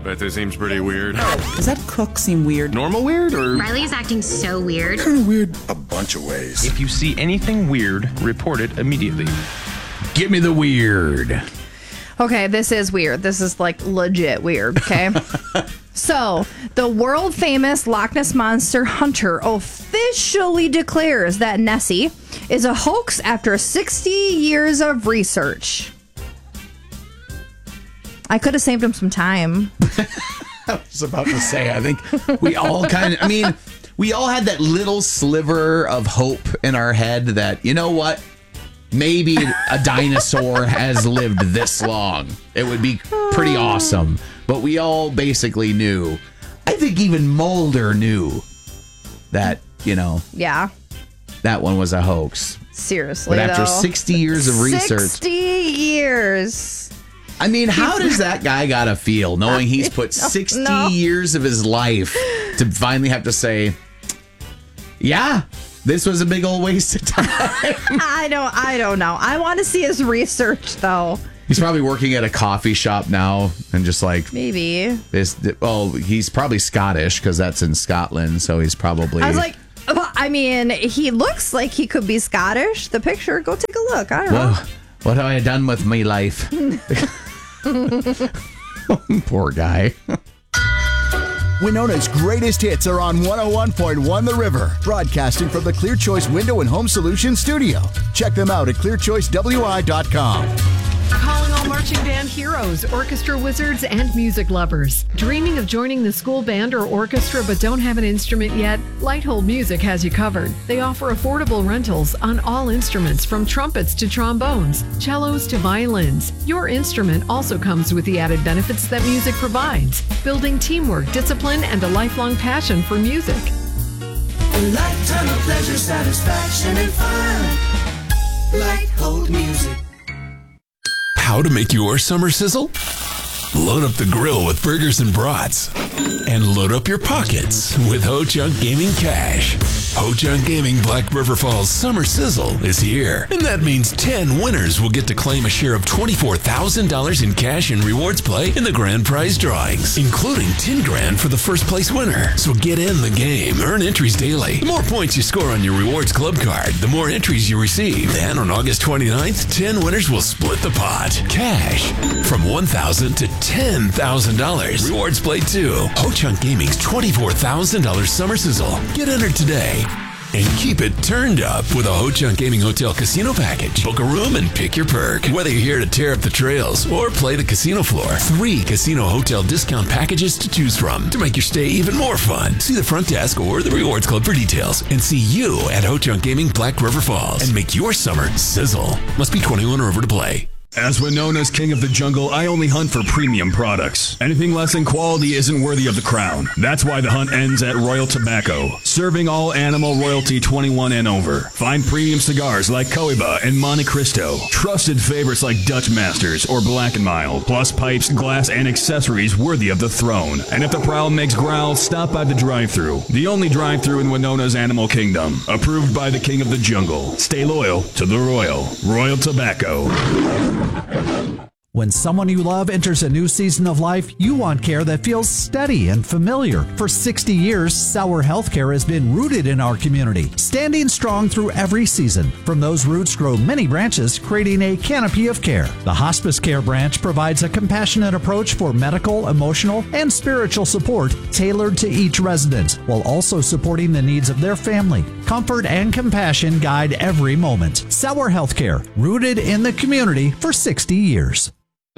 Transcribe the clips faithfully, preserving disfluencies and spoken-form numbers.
Bet this seems pretty weird. Does that cook seem weird? Normal weird or? Riley's acting so weird. Kind of weird a bunch of ways. If you see anything weird, report it immediately. Give me the weird. Okay, this is weird. This is like legit weird, okay? So, the world famous Loch Ness Monster hunter officially declares that Nessie is a hoax after sixty years of research. I could have saved him some time. I was about to say, I think we all kind of, I mean, we all had that little sliver of hope in our head that, you know what? Maybe a dinosaur has lived this long. It would be pretty awesome. But we all basically knew. I think even Mulder knew that, you know. Yeah. That one was a hoax. Seriously, But after though. sixty years of research. sixty years. I mean, how does that guy gotta feel knowing he's put sixty no. years of his life to finally have to say, yeah, this was a big old waste of time? I don't I don't know. I want to see his research though. He's probably working at a coffee shop now and just like maybe this. Oh, he's probably Scottish because that's in Scotland. So he's probably. I was like, well, I mean, he looks like he could be Scottish. The picture, go take a look. I don't Whoa, know. what have I done with my life? Poor guy. Winona's greatest hits are on one oh one point one The River, broadcasting from the Clear Choice Window and Home Solutions studio. Check them out at clear choice w i dot com. Calling all marching band heroes, orchestra wizards, and music lovers. Dreaming of joining the school band or orchestra but don't have an instrument yet? Lighthold Music has you covered. They offer affordable rentals on all instruments from trumpets to trombones, cellos to violins. Your instrument also comes with the added benefits that music provides, building teamwork, discipline, and a lifelong passion for music. A lifetime of pleasure, satisfaction, and fun. Lighthold Music. How to make your summer sizzle? Load up the grill with burgers and brats. And load up your pockets with Ho Chunk Gaming Cash. Ho Chunk Gaming Black River Falls Summer Sizzle is here. And that means ten winners will get to claim a share of twenty-four thousand dollars in cash and rewards play in the grand prize drawings, including ten grand for the first place winner. So get in the game. Earn entries daily. The more points you score on your rewards club card, the more entries you receive. And on August twenty-ninth, ten winners will split the pot. Cash from one thousand dollars to ten thousand dollars. Rewards play too. Ho Chunk Gaming's twenty-four thousand dollars Summer Sizzle. Get entered today. And keep it turned up with a Ho Chunk Gaming Hotel Casino Package. Book a room and pick your perk. Whether you're here to tear up the trails or play the casino floor, three casino hotel discount packages to choose from to make your stay even more fun. See the front desk or the Rewards Club for details. And see you at Ho Chunk Gaming Black River Falls. And make your summer sizzle. Must be twenty-one or over to play. As Winona's king of the jungle, I only hunt for premium products. Anything less than quality isn't worthy of the crown. That's why the hunt ends at Royal Tobacco, serving all animal royalty twenty-one and over. Find premium cigars like Cohiba and Monte Cristo, trusted favorites like Dutch Masters or Black and Mild, plus pipes, glass, and accessories worthy of the throne. And if the prowl makes growl, stop by the drive-thru, the only drive-thru in Winona's animal kingdom, approved by the king of the jungle. Stay loyal to the Royal. Royal Tobacco. When someone you love enters a new season of life, you want care that feels steady and familiar. For sixty years, Sauer Healthcare has been rooted in our community, standing strong through every season. From those roots grow many branches, creating a canopy of care. The Hospice Care branch provides a compassionate approach for medical, emotional, and spiritual support tailored to each resident, while also supporting the needs of their family. Comfort and compassion guide every moment. Sauer Healthcare, rooted in the community for sixty years.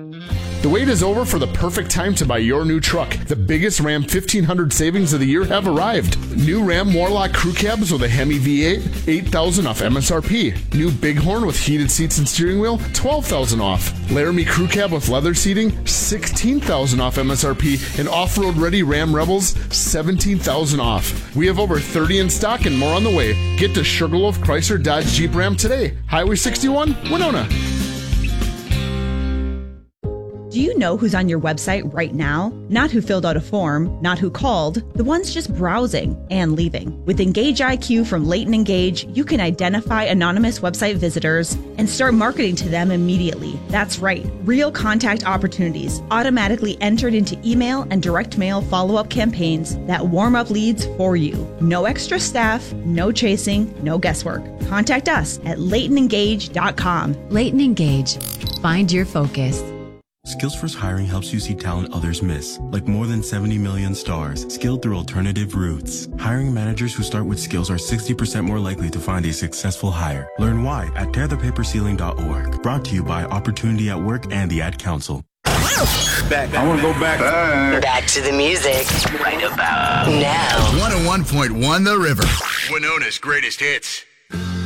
The wait is over for the perfect time to buy your new truck. The biggest Ram fifteen hundred savings of the year have arrived. New Ram Warlock crew cabs with a Hemi V eight, eight thousand dollars off M S R P. New Bighorn with heated seats and steering wheel, twelve thousand dollars off. Laramie crew cab with leather seating, sixteen thousand dollars off M S R P. And off-road ready Ram Rebels, seventeen thousand dollars off. We have over thirty in stock and more on the way. Get to Sugarloaf Chrysler Dodge Jeep Ram today. Highway sixty-one, Winona. Do you know who's on your website right now? Not who filled out a form, not who called, the ones just browsing and leaving. With Engage I Q from Leighton Engage, you can identify anonymous website visitors and start marketing to them immediately. That's right, real contact opportunities automatically entered into email and direct mail follow-up campaigns that warm up leads for you. No extra staff, no chasing, no guesswork. Contact us at leighton engage dot com. Leighton Engage. Find your focus. Skills First Hiring helps you see talent others miss, like more than seventy million stars, skilled through alternative routes. Hiring managers who start with skills are sixty percent more likely to find a successful hire. Learn why at tear the paper ceiling dot org. Brought to you by Opportunity at Work and the Ad Council. Back. I want to go back. back. Back to the music. Right about now. one oh one point one The River. Winona's greatest hits.